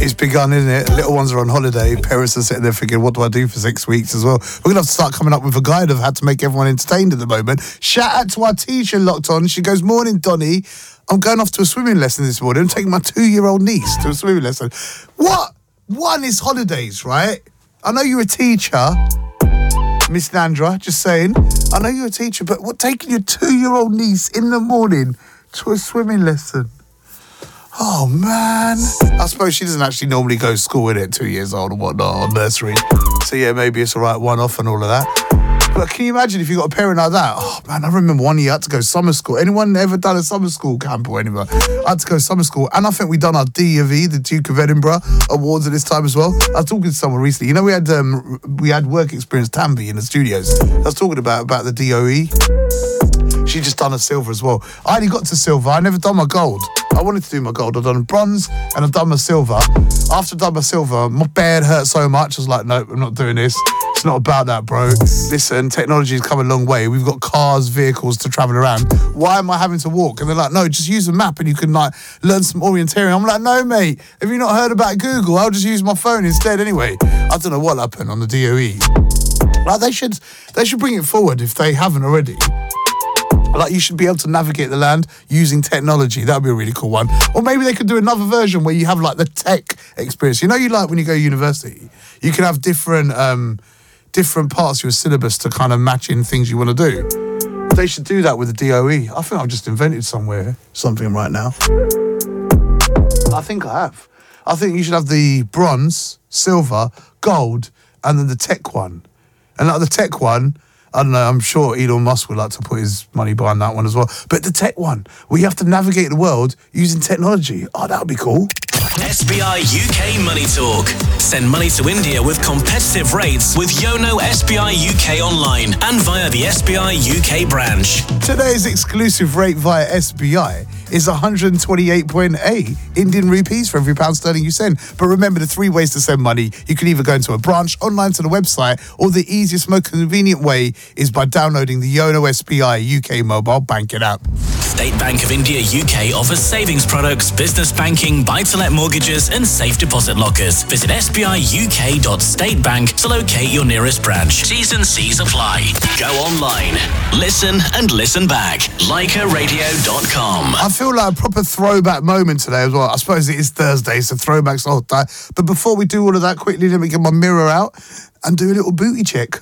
It's begun, isn't it? Little ones are on holiday. Parents are sitting there thinking, what do I do for 6 weeks as well? We're going to have to start coming up with a guide of how to make everyone entertained at the moment. Shout out to our teacher locked on. She goes, morning, Donny. I'm going off to a swimming lesson this morning. I'm taking my 2-year-old niece to a swimming lesson. What? One is holidays, right? I know you're a teacher, Miss Nandra, just saying. I know you're a teacher, but what, taking your 2-year-old niece in the morning to a swimming lesson? Oh, man. I suppose she doesn't actually normally go to school, innit? 2 years old or whatnot, or nursery. So, yeah, maybe it's all right one-off and all of that. But can you imagine if you got a parent like that? Oh, man, I remember one year I had to go summer school. Anyone ever done a summer school camp or anything? I had to go summer school. And I think we done our D of E, the Duke of Edinburgh Awards at this time as well. I was talking to someone recently. You know, we had work experience Tambi in the studios. I was talking about the DOE. She just done a silver as well. I only got to silver. I never done my gold. I wanted to do my gold. I've done bronze and I've done my silver. After I've done my silver, my beard hurt so much. I was like, nope, I'm not doing this. It's not about that, bro. Listen, technology's come a long way. We've got cars, vehicles to travel around. Why am I having to walk? And they're like, no, just use a map and you can like learn some orienteering. I'm like, no, mate. Have you not heard about Google? I'll just use my phone instead anyway. I don't know what happened on the DOE. Like they should bring it forward if they haven't already. Like you should be able to navigate the land using technology. That would be a really cool one. Or maybe they could do another version where you have like the tech experience. You know, you like when you go to university, you can have different parts of your syllabus to kind of match in things you want to do. They should do that with the DOE. I think I've just invented something right now. I think I have. I think you should have the bronze, silver, gold, and then the tech one. And like the tech one, I don't know, I'm sure Elon Musk would like to put his money behind that one as well. But the tech one, where you have to navigate the world using technology. Oh, that would be cool. SBI UK Money Talk. Send money to India with competitive rates with Yono SBI UK online and via the SBI UK branch. Today's exclusive rate via SBI is 128.8 Indian rupees for every pound sterling you send. But remember the 3 ways to send money. You can either go into a branch, online to the website, or the easiest, most convenient way is by downloading the Yono SBI UK mobile banking app. State Bank of India UK offers savings products, business banking, buy-to-let mortgages and safe deposit lockers. Visit sbiuk.statebank to locate your nearest branch. T's and C's apply. Go online. Listen and listen back. LikerRadio.com. I feel like a proper throwback moment today as well. I suppose it is Thursday, so throwbacks all day. But before we do all of that, quickly, let me get my mirror out and do a little booty check.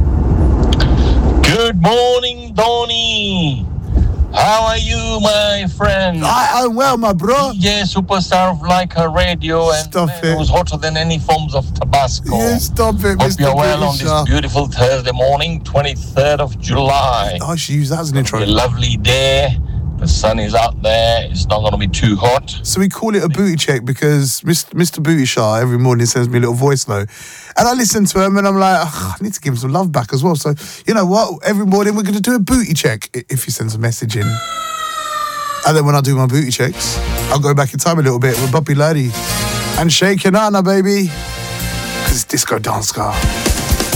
Good morning, Donny. How are you, my friend? I'm well, my bro. DJ superstar of Liker Radio, and Stop it. who's hotter than any forms of Tabasco. Yeah, stop it, Hope Mr. you're well on British. this beautiful Thursday morning, 23rd of July. I should use that as an intro. A lovely day. The sun is out there. It's not going to be too hot. So we call it a booty check because Mr. Booty Shah every morning sends me a little voice note. And I listen to him and I'm like, I need to give him some love back as well. So, you know what? Every morning we're going to do a booty check if he sends a message in. And then when I do my booty checks, I'll go back in time a little bit with Bobby Laddie and Shake Your Nana, baby. Because it's Disco Dance Car.